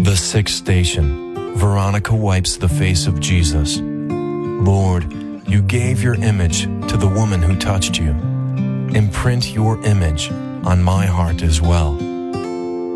The sixth station. Veronica wipes the face of Jesus. Lord, you gave your image to the woman who touched you. Imprint your image on my heart as well.